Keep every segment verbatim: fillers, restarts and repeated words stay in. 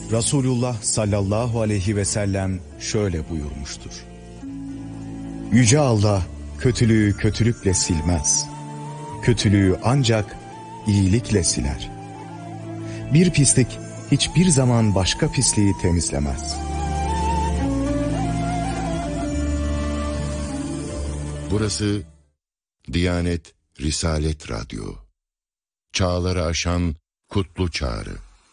Resulullah sallallahu aleyhi ve sellem şöyle buyurmuştur: Yüce Allah kötülüğü kötülükle silmez. Kötülüğü ancak iyilikle siler. Bir pislik hiçbir zaman başka pisliği temizlemez. Burası Diyanet Risalet Radyo. Çağları aşan kutlu çağrı.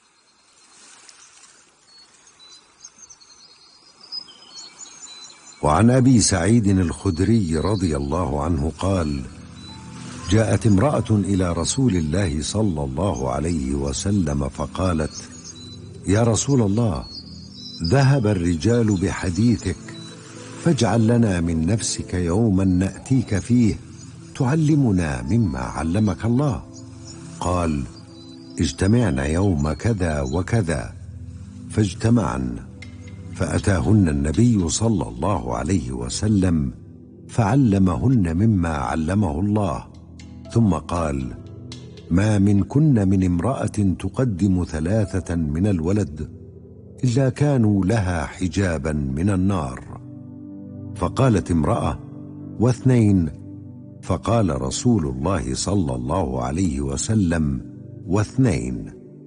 وعن أبي سعيد الخدري رضي الله عنه قال: جاءت امرأة إلى رسول الله صلى الله عليه وسلم فقالت: يا رسول الله، ذهب الرجال بحديثك، فاجعل لنا من نفسك يوما نأتيك فيه تعلمنا مما علمك الله. قال: اجتمعن يوم كذا وكذا. فاجتمعن، فأتاهن النبي صلى الله عليه وسلم فعلمهن مما علمه الله، ثم قال: ما منكن من امرأة تقدم ثلاثة من الولد إلا كانوا لها حجابا من النار. فقالت امرأة: واثنين؟ فقال رسول الله صلى الله عليه وسلم: واثنين.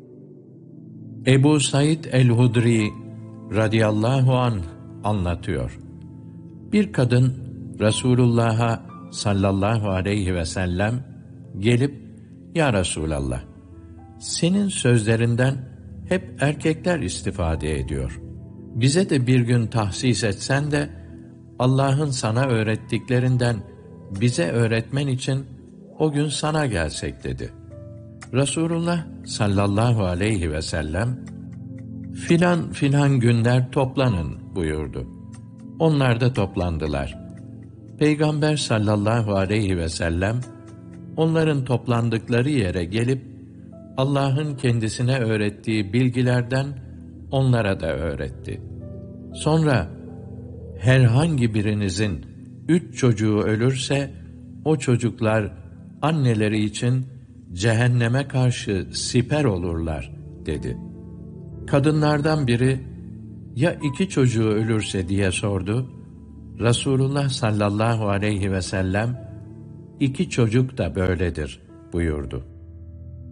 Ebu Said el-Hudri radıyallahu anh anlatıyor. Bir kadın Resulullah'a sallallahu aleyhi ve sellem gelip, Ya Resulallah, senin sözlerinden hep erkekler istifade ediyor. Bize de bir gün tahsis etsen de Allah'ın sana öğrettiklerinden bize öğretmen için o gün sana gelsek dedi. Resulullah sallallahu aleyhi ve sellem filan filan günler toplanın buyurdu. Onlar da toplandılar. Peygamber sallallahu aleyhi ve sellem onların toplandıkları yere gelip Allah'ın kendisine öğrettiği bilgilerden onlara da öğretti. Sonra herhangi birinizin üç çocuğu ölürse o çocuklar anneleri için cehenneme karşı siper olurlar dedi. Kadınlardan biri ya iki çocuğu ölürse diye sordu. Resulullah sallallahu aleyhi ve sellem iki çocuk da böyledir buyurdu.